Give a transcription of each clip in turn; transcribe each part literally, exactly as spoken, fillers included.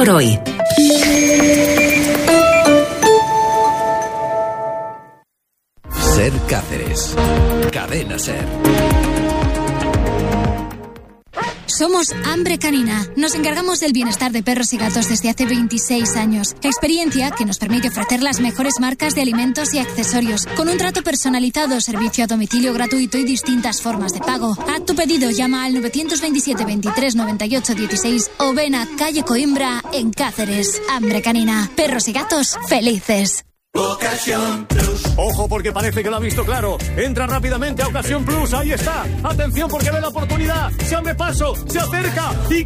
por hoy. Ser Cáceres. Cadena Ser. Somos Hambre Canina. Nos encargamos del bienestar de perros y gatos desde hace veintiséis años. Experiencia que nos permite ofrecer las mejores marcas de alimentos y accesorios, con un trato personalizado, servicio a domicilio gratuito y distintas formas de pago. Haz tu pedido, llama al nueve dos siete, veintitrés, noventa y ocho, dieciséis o ven a calle Coimbra en Cáceres. Hambre Canina. Perros y gatos felices. Ocasión Plus. Ojo, porque parece que lo ha visto claro. Entra rápidamente a Ocasión Plus. Ahí está. Atención, porque ve la oportunidad. Se abre paso, se acerca y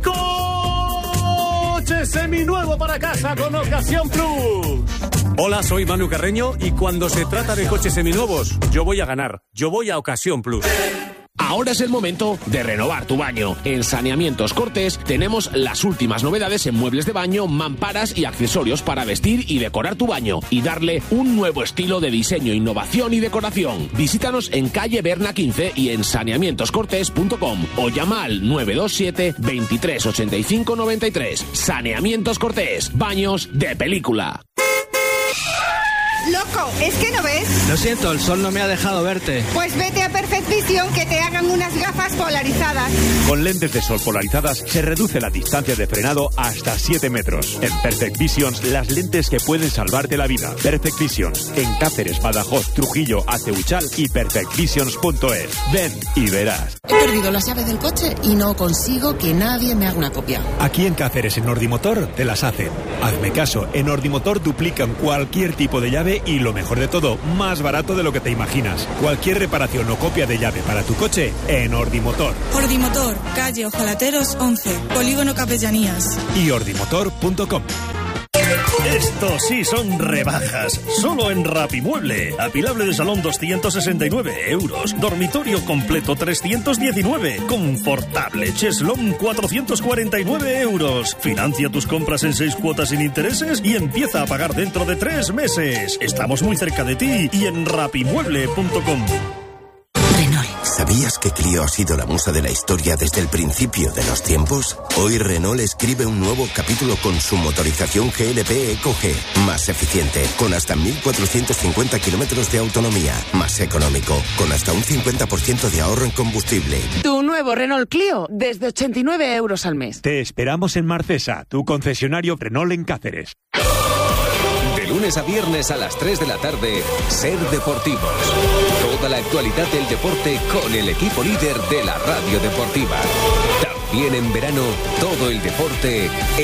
coche seminuevo para casa con Ocasión Plus. Hola, soy Manu Carreño y cuando se trata de coches seminuevos, yo voy a ganar. Yo voy a Ocasión Plus. Ahora es el momento de renovar tu baño. En Saneamientos Cortés tenemos las últimas novedades en muebles de baño, mamparas y accesorios para vestir y decorar tu baño y darle un nuevo estilo de diseño, innovación y decoración. Visítanos en calle Berna quince y en saneamientos cortés punto com o llama al nueve dos siete, veintitrés, ochenta y cinco, noventa y tres. Saneamientos Cortés. Baños de película. Loco, ¿es que no ves? Lo siento, el sol no me ha dejado verte. Pues vete a Perfect Vision que te hagan unas gafas polarizadas. Con lentes de sol polarizadas se reduce la distancia de frenado hasta siete metros. En Perfect Visions, las lentes que pueden salvarte la vida. Perfect Visions, en Cáceres, Badajoz, Trujillo, Aceuchal y perfect visions punto es. Ven y verás. He perdido la llave del coche y no consigo que nadie me haga una copia. Aquí en Cáceres, en Ordimotor, te las hacen. Hazme caso, en Ordimotor duplican cualquier tipo de llave y lo mejor de todo, más barato de lo que te imaginas. Cualquier reparación o copia de llave para tu coche en Ordimotor. Ordimotor, calle Ojalateros once, Polígono Capellanías. Y ordimotor punto com. Estos sí son rebajas. Solo en Rapimueble. Apilable de salón doscientos sesenta y nueve euros. Dormitorio completo trescientos diecinueve. Confortable cheslón cuatrocientos cuarenta y nueve euros. Financia tus compras en seis cuotas sin intereses y empieza a pagar dentro de tres meses. Estamos muy cerca de ti y en rapimueble punto com. ¿Sabías que Clio ha sido la musa de la historia desde el principio de los tiempos? Hoy Renault escribe un nuevo capítulo con su motorización G L P Eco G, más eficiente, con hasta mil cuatrocientos cincuenta kilómetros de autonomía, más económico, con hasta un cincuenta por ciento de ahorro en combustible. Tu nuevo Renault Clio, desde ochenta y nueve euros al mes. Te esperamos en Marcesa, tu concesionario Renault en Cáceres. De lunes a viernes a las tres de la tarde, Ser Deportivos. Toda la actualidad del deporte con el equipo líder de la radio deportiva. También en verano, todo el deporte